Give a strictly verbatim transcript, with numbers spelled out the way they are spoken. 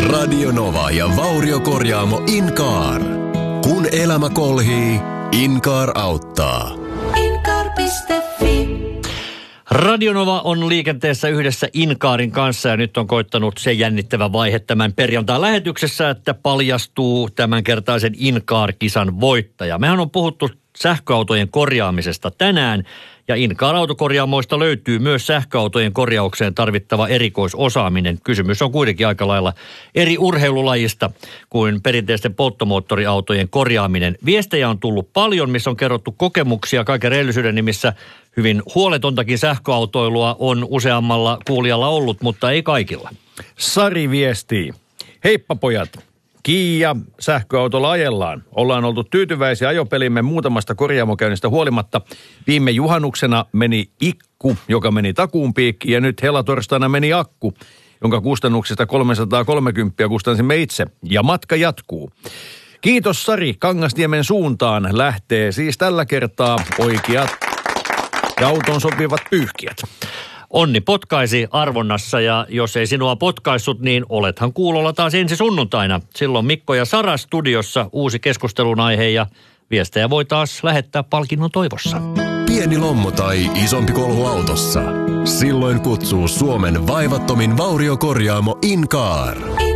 Radio Nova ja vauriokorjaamo Incar. Kun elämä kolhii, Incar auttaa. Incar piste fi. Radio Nova on liikenteessä yhdessä Incarin kanssa ja nyt on koittanut se jännittävä vaihe tämän perjantain lähetyksessä, että paljastuu tämänkertaisen Incar-kisan voittaja. Mehän on puhuttu sähköautojen korjaamisesta tänään ja Incar-autokorjaamoista löytyy myös sähköautojen korjaukseen tarvittava erikoisosaaminen. Kysymys on kuitenkin aika lailla eri urheilulajista kuin perinteisten polttomoottoriautojen korjaaminen. Viestejä on tullut paljon, missä on kerrottu kokemuksia kaiken rehellisyyden nimissä. Hyvin huoletontakin sähköautoilua on useammalla kuulijalla ollut, mutta ei kaikilla. Sari viestii. Heippa pojat. Kia sähköautolla ajellaan. Ollaan oltu tyytyväisiä ajopelimme muutamasta korjaamokäynnistä huolimatta. Viime juhannuksena meni ikku, joka meni takuun piikki, ja nyt helatorstaina meni akku, jonka kustannuksista kolmesataakolmekymmentä kustansimme itse. Ja matka jatkuu. Kiitos Sari, Kangasniemen suuntaan lähtee siis tällä kertaa oikeat ja autoon sopivat pyyhkijät. Onni potkaisi arvonnassa ja jos ei sinua potkaissut, niin olethan kuulolla taas ensi sunnuntaina. Silloin Mikko ja Sara studiossa uusi keskustelun aihe ja viestejä voi taas lähettää palkinnon toivossa. Pieni lommo tai isompi kolhu autossa. Silloin kutsuu Suomen vaivattomin vauriokorjaamo Incar.